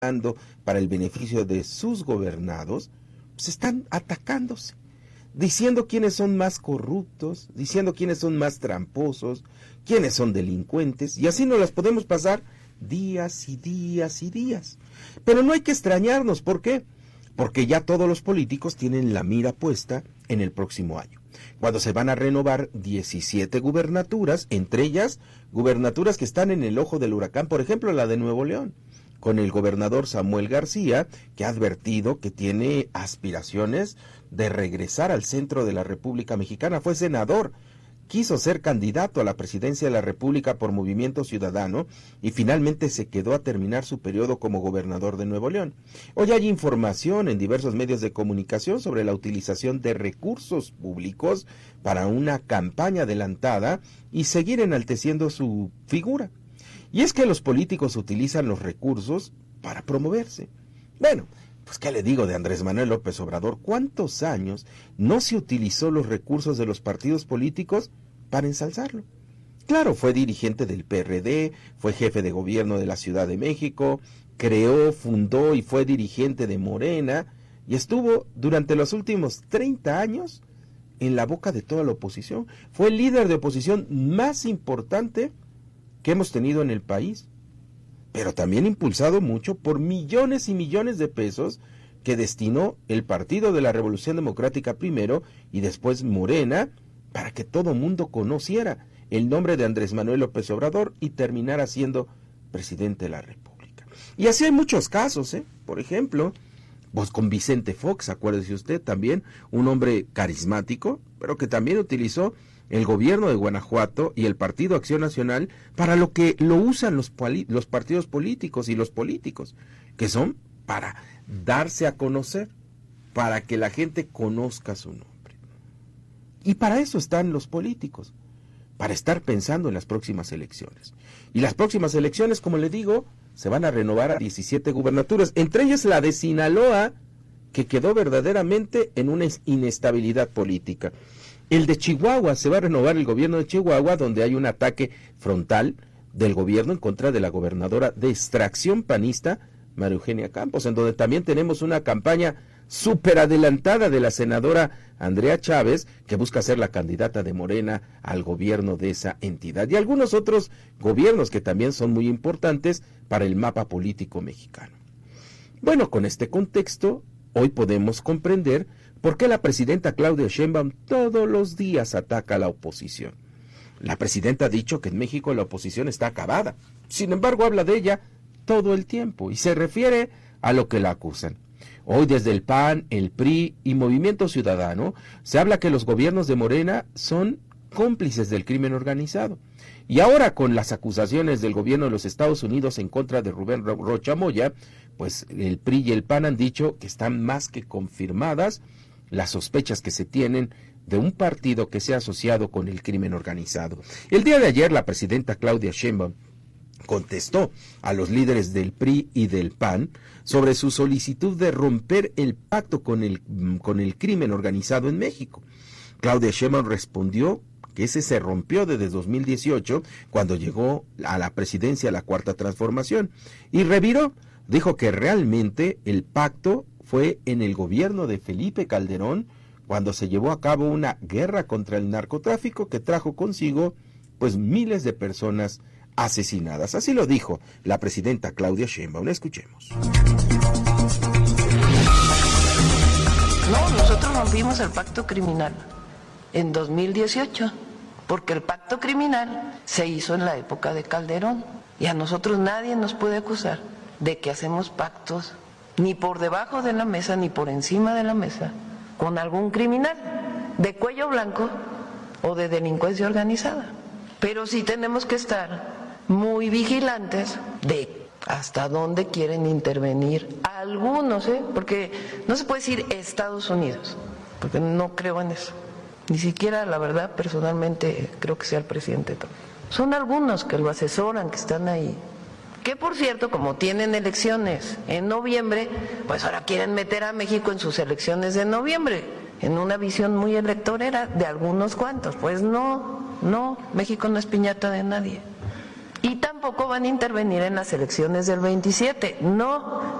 para el beneficio de sus gobernados, pues están atacándose, diciendo quiénes son más corruptos, diciendo quiénes son más tramposos, quiénes son delincuentes, y así nos las podemos pasar días y días y días. Pero no hay que extrañarnos, ¿por qué? Porque ya todos los políticos tienen la mira puesta en el próximo año, cuando se van a renovar 17 gubernaturas, entre ellas gubernaturas que están en el ojo del huracán, por ejemplo la de Nuevo León, con el gobernador Samuel García, que ha advertido que tiene aspiraciones de regresar al centro de la República Mexicana. Fue senador, quiso ser candidato a la presidencia de la República por Movimiento Ciudadano y finalmente se quedó a terminar su periodo como gobernador de Nuevo León. Hoy hay información en diversos medios de comunicación sobre la utilización de recursos públicos para una campaña adelantada y seguir enalteciendo su figura. Y es que los políticos utilizan los recursos para promoverse. Bueno, pues qué le digo de Andrés Manuel López Obrador, ¿cuántos años no se utilizó los recursos de los partidos políticos para ensalzarlo? Claro, fue dirigente del PRD, fue jefe de gobierno de la Ciudad de México, creó, fundó y fue dirigente de Morena, y estuvo durante los últimos 30 años en la boca de toda la oposición. Fue el líder de oposición más importante que hemos tenido en el país, pero también impulsado mucho por millones y millones de pesos que destinó el Partido de la Revolución Democrática primero y después Morena, para que todo mundo conociera el nombre de Andrés Manuel López Obrador y terminara siendo presidente de la República. Y así hay muchos casos, por ejemplo, pues con Vicente Fox, acuérdese usted, también un hombre carismático, pero que también utilizó el gobierno de Guanajuato y el Partido Acción Nacional para lo que lo usan los partidos políticos y los políticos, que son para darse a conocer, para que la gente conozca su nombre. Y para eso están los políticos, para estar pensando en las próximas elecciones. Y las próximas elecciones, como le digo, se van a renovar a 17 gubernaturas, entre ellas la de Sinaloa, que quedó verdaderamente en una inestabilidad política. El de Chihuahua, se va a renovar el gobierno de Chihuahua, donde hay un ataque frontal del gobierno en contra de la gobernadora de extracción panista, María Eugenia Campos, en donde también tenemos una campaña súper adelantada de la senadora Andrea Chávez, que busca ser la candidata de Morena al gobierno de esa entidad, y algunos otros gobiernos que también son muy importantes para el mapa político mexicano. Bueno, con este contexto, hoy podemos comprender por qué la presidenta Claudia Sheinbaum todos los días ataca a la oposición. La presidenta ha dicho que en México la oposición está acabada, sin embargo habla de ella todo el tiempo y se refiere a lo que la acusan. Hoy desde el PAN, el PRI y Movimiento Ciudadano se habla que los gobiernos de Morena son cómplices del crimen organizado. Y ahora con las acusaciones del gobierno de los Estados Unidos en contra de Rubén Rocha Moya, pues el PRI y el PAN han dicho que están más que confirmadas las sospechas que se tienen de un partido que se ha asociado con el crimen organizado. El día de ayer la presidenta Claudia Sheinbaum contestó a los líderes del PRI y del PAN sobre su solicitud de romper el pacto con el crimen organizado en México. Claudia Sheinbaum respondió que ese se rompió desde 2018, cuando llegó a la presidencia la Cuarta Transformación, y reviró, dijo que realmente el pacto fue en el gobierno de Felipe Calderón, cuando se llevó a cabo una guerra contra el narcotráfico que trajo consigo pues miles de personas asesinadas. Así lo dijo la presidenta Claudia Sheinbaum. Escuchemos. No, nosotros rompimos el pacto criminal en 2018, porque el pacto criminal se hizo en la época de Calderón, y a nosotros nadie nos puede acusar de que hacemos pactos ni por debajo de la mesa ni por encima de la mesa con algún criminal de cuello blanco o de delincuencia organizada. Pero sí tenemos que estar muy vigilantes de hasta dónde quieren intervenir algunos, porque no se puede decir Estados Unidos, porque no creo en eso. Ni siquiera, la verdad, personalmente creo que sea el presidente Trump. Son algunos que lo asesoran, que están ahí. Que por cierto, como tienen elecciones en noviembre, pues ahora quieren meter a México en sus elecciones de noviembre, en una visión muy electorera de algunos cuantos. Pues no, México no es piñata de nadie. Y tampoco van a intervenir en las elecciones del 27. No